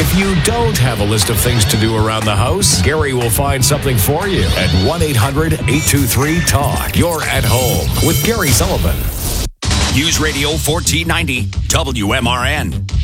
If you don't have a list of things to do around the house, Gary will find something for you at 1-800-823-TALK. You're at home with Gary Sullivan. News Radio 1490 WMRN.